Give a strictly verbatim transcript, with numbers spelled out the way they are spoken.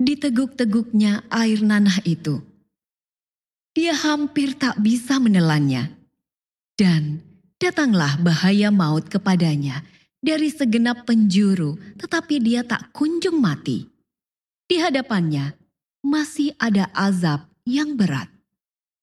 Diteguk-teguknya air nanah itu. Dia hampir tak bisa menelannya. Dan datanglah bahaya maut kepadanya dari segenap penjuru, tetapi dia tak kunjung mati. Di hadapannya masih ada azab yang berat.